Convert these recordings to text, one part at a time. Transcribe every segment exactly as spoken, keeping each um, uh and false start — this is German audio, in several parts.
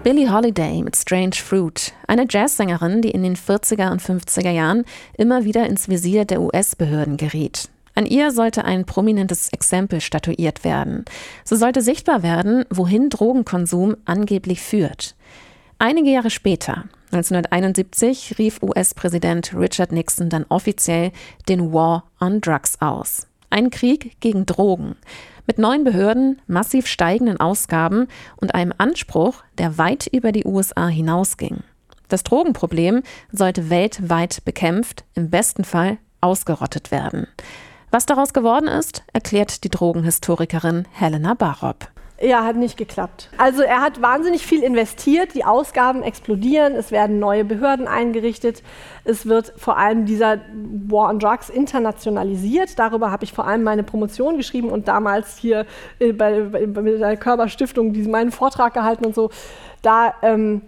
Billie Holiday mit Strange Fruit, eine Jazzsängerin, die in den vierziger und fünfziger Jahren immer wieder ins Visier der U S-Behörden geriet. An ihr sollte ein prominentes Exempel statuiert werden. So sollte sichtbar werden, wohin Drogenkonsum angeblich führt. Einige Jahre später, neunzehnhunderteinundsiebzig, rief U S-Präsident Richard Nixon dann offiziell den War on Drugs aus. Ein Krieg gegen Drogen. Mit neuen Behörden, massiv steigenden Ausgaben und einem Anspruch, der weit über die U S A hinausging. Das Drogenproblem sollte weltweit bekämpft, im besten Fall ausgerottet werden. Was daraus geworden ist, erklärt die Drogenhistorikerin Helena Barop. Ja, hat nicht geklappt. Also er hat wahnsinnig viel investiert, die Ausgaben explodieren, es werden neue Behörden eingerichtet, es wird vor allem dieser War on Drugs internationalisiert. Darüber habe ich vor allem meine Promotion geschrieben und damals hier bei, bei, bei der Körber-Stiftung diesen, meinen Vortrag gehalten und so. Da, ähm,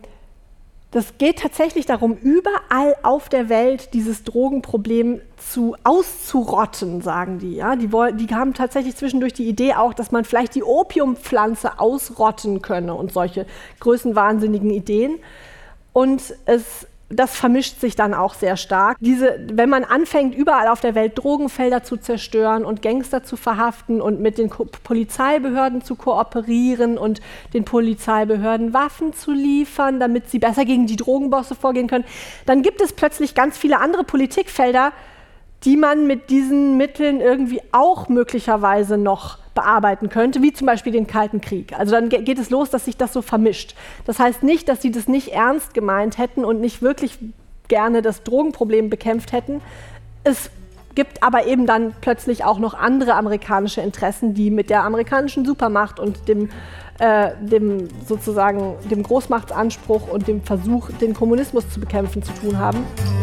das geht tatsächlich darum, überall auf der Welt dieses Drogenproblem zu auszurotten, sagen die. Ja? Die, die haben tatsächlich zwischendurch die Idee auch, dass man vielleicht die Opiumpflanze ausrotten könne und solche größenwahnsinnigen Ideen. Und es, das vermischt sich dann auch sehr stark. Diese, wenn man anfängt, überall auf der Welt Drogenfelder zu zerstören und Gangster zu verhaften und mit den Ko- Polizeibehörden zu kooperieren und den Polizeibehörden Waffen zu liefern, damit sie besser gegen die Drogenbosse vorgehen können, dann gibt es plötzlich ganz viele andere Politikfelder, die man mit diesen Mitteln irgendwie auch möglicherweise noch bearbeiten könnte, wie zum Beispiel den Kalten Krieg. Also dann geht es los, dass sich das so vermischt. Das heißt nicht, dass sie das nicht ernst gemeint hätten und nicht wirklich gerne das Drogenproblem bekämpft hätten. Es gibt aber eben dann plötzlich auch noch andere amerikanische Interessen, die mit der amerikanischen Supermacht und dem, äh, dem sozusagen dem Großmachtsanspruch und dem Versuch, den Kommunismus zu bekämpfen, zu tun haben.